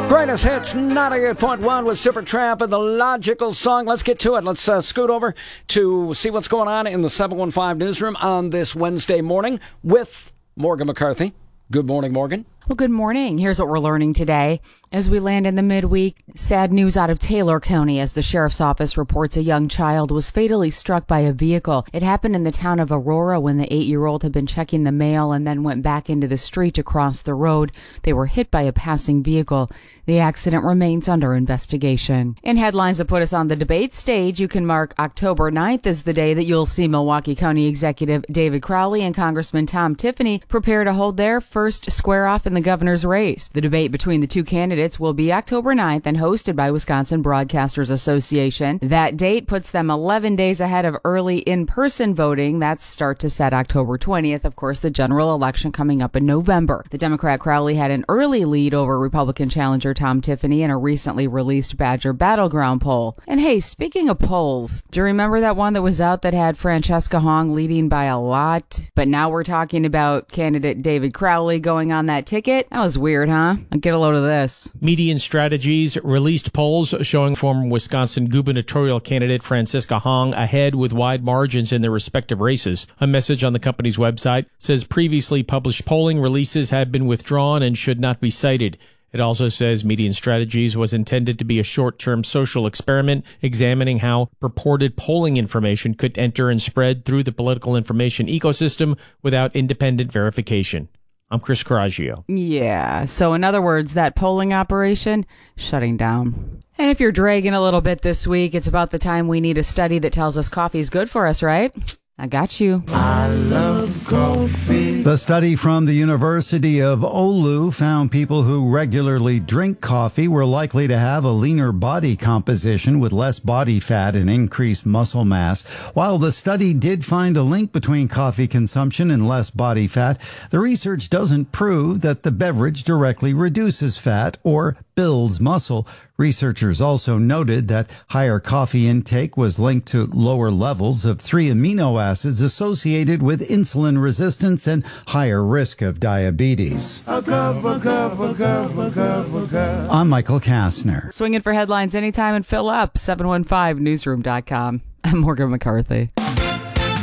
Greatest hits, 98.1 with Supertramp and the Logical Song. Let's get to it. Let's scoot over to see what's going on in the 715 newsroom on this Wednesday morning with Morgan McCarthy. Good morning, Morgan. Well, good morning. Here's what we're learning today. As we land in the midweek, sad news out of Taylor County as the sheriff's office reports a young child was fatally struck by a vehicle. It happened in the town of Aurora when the 8-year-old had been checking the mail and then went back into the street to cross the road. They were hit by a passing vehicle. The accident remains under investigation. In headlines that put us on the debate stage, you can mark October 9th as the day that you'll see Milwaukee County Executive David Crowley and Congressman Tom Tiffany prepare to hold their first square-off in the governor's race. The debate between the two candidates will be October 9th and hosted by Wisconsin Broadcasters Association. That date puts them 11 days ahead of early in-person voting. That's start to set October 20th. Of course, the general election coming up in November. The Democrat Crowley had an early lead over Republican challenger Tom Tiffany in a recently released Badger Battleground poll. And hey, speaking of polls, do you remember that one that was out that had Francesca Hong leading by a lot? But now we're talking about candidate David Crowley going on that ticket? That was weird, huh? I'll get a load of this. Median Strategies released polls showing former Wisconsin gubernatorial candidate Francesca Hong ahead with wide margins in their respective races. A message on the company's website says previously published polling releases have been withdrawn and should not be cited. It also says Median Strategies was intended to be a short-term social experiment examining how purported polling information could enter and spread through the political information ecosystem without independent verification. I'm Chris Coraggio. Yeah, so in other words, that polling operation, shutting down. And if you're dragging a little bit this week, it's about the time we need a study that tells us coffee's good for us, right? I got you. I love coffee. The study from the University of Oulu found people who regularly drink coffee were likely to have a leaner body composition with less body fat and increased muscle mass. While the study did find a link between coffee consumption and less body fat, the research doesn't prove that the beverage directly reduces fat or builds muscle. Researchers also noted that higher coffee intake was linked to lower levels of 3 amino acids associated with insulin resistance and higher risk of diabetes. I'm Michael Kastner. Swinging for headlines anytime and fill up. 715newsroom.com. I'm Morgan McCarthy.